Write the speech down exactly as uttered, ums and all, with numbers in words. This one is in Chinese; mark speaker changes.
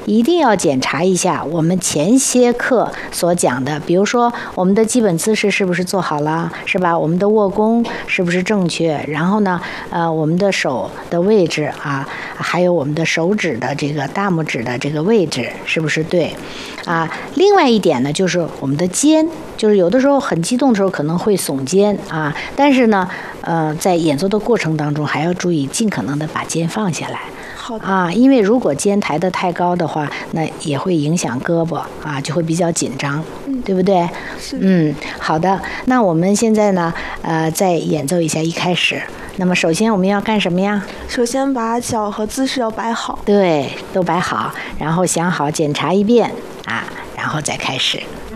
Speaker 1: 一定要检查一下我们前些课所讲的，比如说我们的基本姿势是不是做好了，是吧？我们的握弓是不是正确？然后呢，呃，我们的手的位置啊，还有我们的手指的这个大拇指的这个位置是不是对？啊，另外一点呢，就是我们的肩，就是有的时候很激动的时候可能会耸肩啊，但是呢，呃，在演奏的过程当中还要注意尽可能的把肩放下来。
Speaker 2: 好的
Speaker 1: 啊，因为如果肩抬得太高的话，那也会影响胳膊啊，就会比较紧张，
Speaker 2: 嗯
Speaker 1: 对不对？
Speaker 2: 是
Speaker 1: 嗯，好的。那我们现在呢，呃，再演奏一下一开始。那么首先我们要干什么呀？
Speaker 2: 首先把脚和姿势要摆好。
Speaker 1: 对，都摆好，然后想好检查一遍啊，然后再开始。